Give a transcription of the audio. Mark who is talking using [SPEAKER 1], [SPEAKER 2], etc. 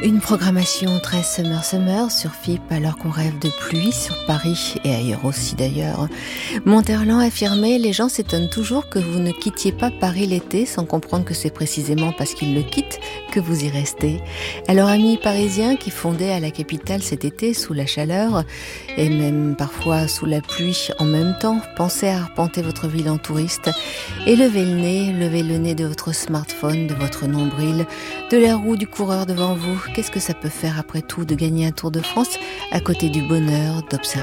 [SPEAKER 1] Une programmation très summer sur FIP alors qu'on rêve de pluie sur Paris et ailleurs aussi d'ailleurs. Monterland affirmait: les gens s'étonnent toujours que vous ne quittiez pas Paris l'été sans comprendre que c'est précisément parce qu'ils le quittent que vous y restez. Alors amis parisiens qui fondaient à la capitale cet été sous la chaleur et même parfois sous la pluie en même temps, pensez à arpenter votre ville en touriste et levez le nez de votre smartphone, de votre nombril, de la roue du coureur devant vous. Qu'est-ce que ça peut faire après tout de gagner un Tour de France à côté du bonheur d'observer